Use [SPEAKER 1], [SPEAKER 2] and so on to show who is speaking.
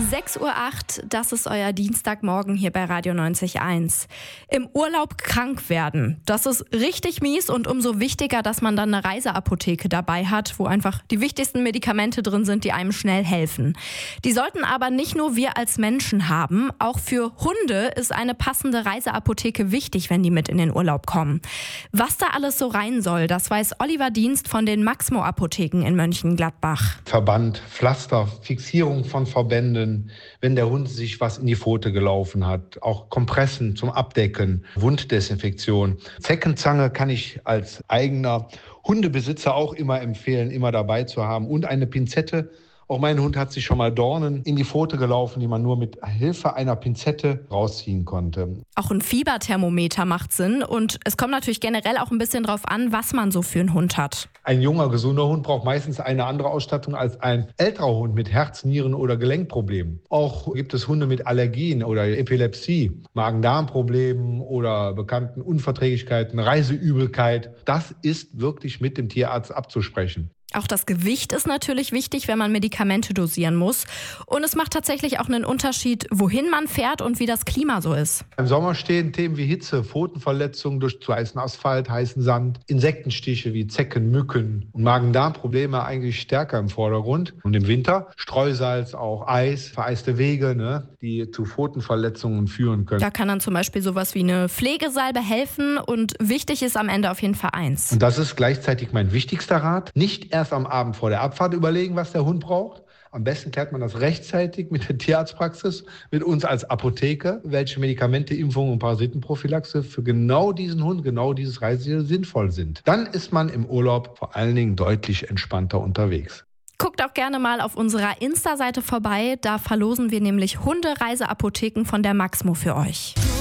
[SPEAKER 1] 6:08 Uhr, das ist euer Dienstagmorgen hier bei Radio 90.1. Im Urlaub krank werden, das ist richtig mies und umso wichtiger, dass man dann eine Reiseapotheke dabei hat, wo einfach die wichtigsten Medikamente drin sind, die einem schnell helfen. Die sollten aber nicht nur wir als Menschen haben, auch für Hunde ist eine passende Reiseapotheke wichtig, wenn die mit in den Urlaub kommen. Was da alles so rein soll, das weiß Oliver Dienst von den Maxmo-Apotheken in Mönchengladbach.
[SPEAKER 2] Verband, Pflaster, Fixierung von Verbänden, wenn der Hund sich was in die Pfote gelaufen hat, auch Kompressen zum Abdecken, Wunddesinfektion. Zeckenzange kann ich als eigener Hundebesitzer auch immer empfehlen, immer dabei zu haben, und eine Pinzette. Auch mein Hund hat sich schon mal Dornen in die Pfote gelaufen, die man nur mit Hilfe einer Pinzette rausziehen konnte.
[SPEAKER 1] Auch ein Fieberthermometer macht Sinn und es kommt natürlich generell auch ein bisschen drauf an, was man so für einen Hund hat.
[SPEAKER 2] Ein junger, gesunder Hund braucht meistens eine andere Ausstattung als ein älterer Hund mit Herz-, Nieren- oder Gelenkproblemen. Auch gibt es Hunde mit Allergien oder Epilepsie, Magen-Darm-Problemen oder bekannten Unverträglichkeiten, Reiseübelkeit. Das ist wirklich mit dem Tierarzt abzusprechen.
[SPEAKER 1] Auch das Gewicht ist natürlich wichtig, wenn man Medikamente dosieren muss. Und es macht tatsächlich auch einen Unterschied, wohin man fährt und wie das Klima so ist.
[SPEAKER 2] Im Sommer stehen Themen wie Hitze, Pfotenverletzungen durch zu heißen Asphalt, heißen Sand, Insektenstiche wie Zecken, Mücken und Magen-Darm-Probleme eigentlich stärker im Vordergrund. Und im Winter Streusalz, auch Eis, vereiste Wege, die zu Pfotenverletzungen führen können.
[SPEAKER 1] Da kann dann zum Beispiel sowas wie eine Pflegesalbe helfen und wichtig ist am Ende auf jeden Fall eins.
[SPEAKER 2] Und das ist gleichzeitig mein wichtigster Rat. Nicht erst am Abend vor der Abfahrt überlegen, was der Hund braucht. Am besten klärt man das rechtzeitig mit der Tierarztpraxis, mit uns als Apotheke, welche Medikamente, Impfungen und Parasitenprophylaxe für genau diesen Hund, genau dieses Reiseziel sinnvoll sind. Dann ist man im Urlaub vor allen Dingen deutlich entspannter unterwegs.
[SPEAKER 1] Guckt auch gerne mal auf unserer Insta-Seite vorbei, da verlosen wir nämlich Hundereiseapotheken von der Maxmo für euch.